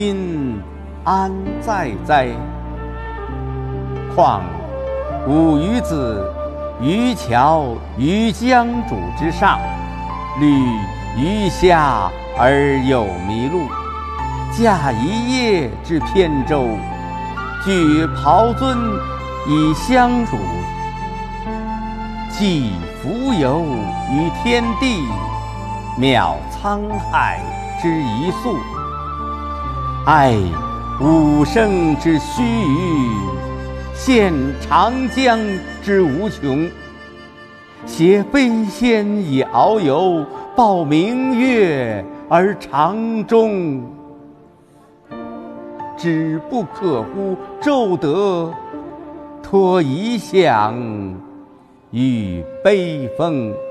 今安在哉？况吾与子渔樵于江渚之上，侣鱼虾而友麋鹿，驾一叶之扁舟，举匏樽以相属，寄蜉蝣于天地，渺沧海之一粟。爱吾生之须臾，羡长江之无穷。挟飞仙以遨游，抱明月而长终。止不可乎骤得，托遗响与悲风。